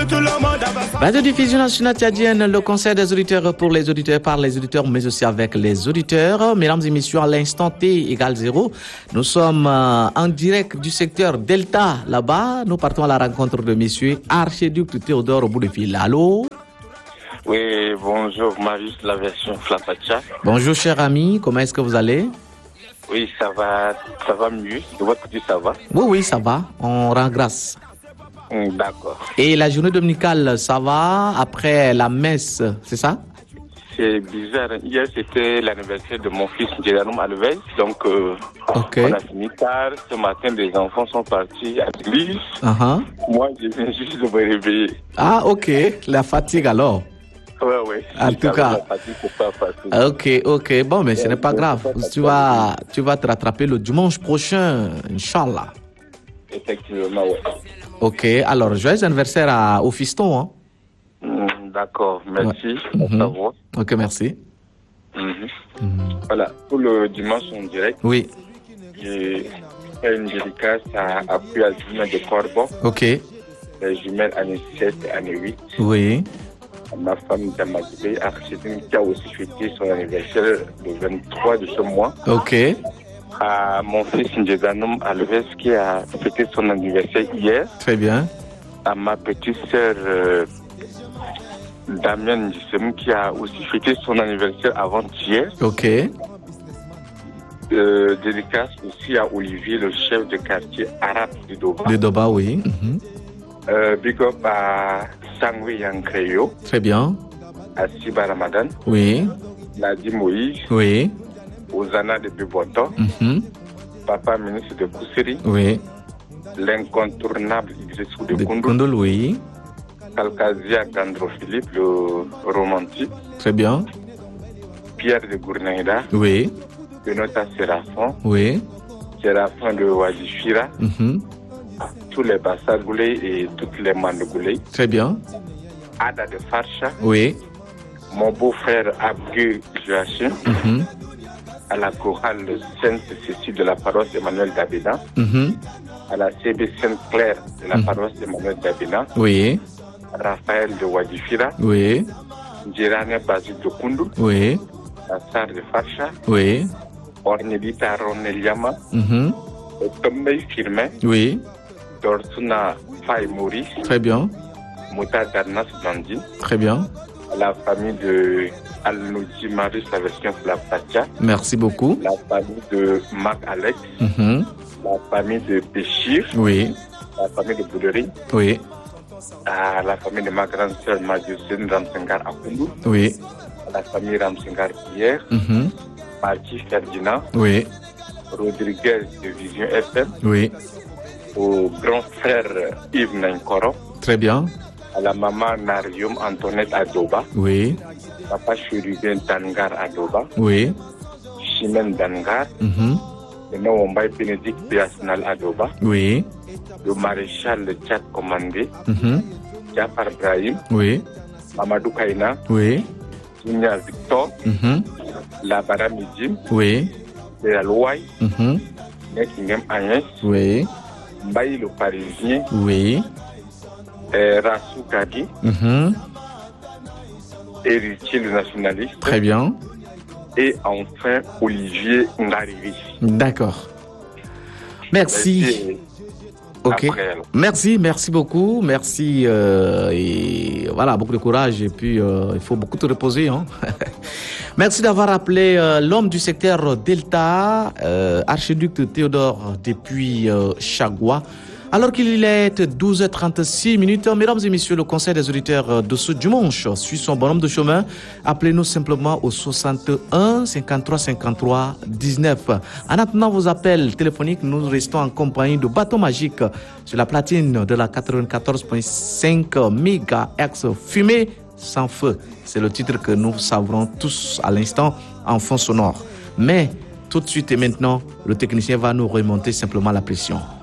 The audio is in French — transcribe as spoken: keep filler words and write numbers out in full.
Radio Diffusion Nationale Tchadienne, le conseil des auditeurs pour les auditeurs, par les auditeurs, mais aussi avec les auditeurs. Mesdames et messieurs, à l'instant T égale zéro, nous sommes euh, en direct du secteur Delta, là-bas. Nous partons à la rencontre de monsieur Archiduc Théodore au bout de fil. Allô? Oui, bonjour, Marius, la version Flapacha. Bonjour, cher ami, comment est-ce que vous allez? Oui, ça va, ça va mieux. De votre côté, ça va? Oui, oui, ça va. On rend grâce. Mm, d'accord. Et la journée dominicale, ça va après la messe, c'est ça? C'est bizarre. Hier, c'était l'anniversaire de mon fils Jérôme Alves. Donc, euh, okay. On a fini tard. Ce matin, les enfants sont partis à l'église. Uh-huh. Moi, je viens juste de me réveiller. Ah, ok. La fatigue alors? Ouais, ouais. En tout cas. La fatigue, c'est pas facile. Ok, ok. Bon, mais ce n'est pas grave. Tu vas, tu vas te rattraper le dimanche prochain, Inch'Allah. Effectivement, ouais. Ok, alors, joyeux anniversaire à, au fiston, hein? Mm, d'accord, merci. Ouais. Mm-hmm. Ok, merci. Mm-hmm. Mm-hmm. Voilà, pour le dimanche en direct. Oui. J'ai fait une dédicace à Appui à jumelles de Corbon. Ok. Les jumelles année sept et année huit. Oui. Ma femme Damadibé, Archidine, qui a aussi fêté son anniversaire le vingt-trois de ce mois. Ok. À mon fils Ndjedanom Alves, qui a fêté son anniversaire hier. Très bien. À ma petite sœur euh, Damien Ndjissem, qui a aussi fêté son anniversaire avant-hier. Ok. Euh, dédicace aussi à Olivier, le chef de quartier arabe de Doba. De Doba, oui. Mm-hmm. Euh, big up à Sangwe Yankreyo. Très bien. À Siba Ramadan. Oui. Nadi Moïse. Oui. Ozana de Biboto. Mm-hmm. Papa ministre de Kousseri. Oui. L'incontournable Idrissou de, de Koundoul. Koundoul, oui. Kalkazia Gandro Philippe, le romantique. Très bien. Pierre de Gournaïda. Oui. Benota Séraphin. Oui. Séraphin de Wazifira. Mm-hmm. Tous les Bassagoulés et toutes les Mandogoulés. Très bien. Ada de Farcha. Oui. Mon beau-frère Abgu Joachim. Mm-hmm. À la chorale Sainte-Cécile de la paroisse Emmanuel d'Abédan. Mm-hmm. À la C B Sainte-Claire de la mm-hmm. paroisse Emmanuel d'Abédan. Oui. Raphaël de Wadifira. Oui. Djirane Bazil de Koundou. Oui. Assar de Farcha. Oui. Ornelita Roneliama. Mm-hmm. Tombey Firmin. Oui. Dorsuna Faye Maurice. Très bien. Mouta Darnas Blandine. Très bien. La famille de Al-Noudji Marius, la version Flapacha. Merci beaucoup. La famille de Marc Alex. Mm-hmm. La famille de Béchir. Oui. La famille de Bouderie. Oui. À la famille de ma grande sœur Madjoussine Ramsengar Akoundou. Oui. La famille Ramsengar Pierre. Mm-hmm. Marquis Ferdinand. Oui. Rodriguez de Vision F M. Oui. Au grand frère Yves Nankoro. Très bien. À la maman Narium Antoinette Adoba. Oui. Papa Chérubin Dangar Adoba. Oui. Chimène Dangar. Mm-hmm. Le nom Ombaï Bénédicte Biasnal Adoba. Oui. Le maréchal Tchad Commandé. Mm-hmm. Jafar Brahim. Oui. Mamadou Kaina. Oui. Junior Victor. Mm-hmm. La Baramidjim. Oui. La Louaï. Mm-hmm. Nekingem Agnès. Oui. Mbaye le Parisien. Oui. Euh, Rassou Kadi. Mm-hmm. Héritier le nationaliste. Très bien. Et enfin Olivier Ngarivi. D'accord. Merci. Merci. Ok. Après, merci, merci beaucoup. Merci. Euh, et voilà, beaucoup de courage. Et puis, euh, il faut beaucoup te reposer. Hein. Merci d'avoir appelé euh, l'homme du secteur Delta, euh, Archiduc Théodore depuis euh, Chagua. Alors qu'il est douze heures trente-six minutes, mesdames et messieurs, le conseil des auditeurs de ce dimanche suit son bonhomme de chemin. Appelez-nous simplement au soixante-un cinquante-trois cinquante-trois dix-neuf. En attendant vos appels téléphoniques, nous restons en compagnie de Bâton Magique sur la platine de la quatre-vingt-quatorze virgule cinq mégahertz fumée sans feu. C'est le titre que nous savrons tous à l'instant en fond sonore. Mais tout de suite et maintenant, le technicien va nous remonter simplement la pression.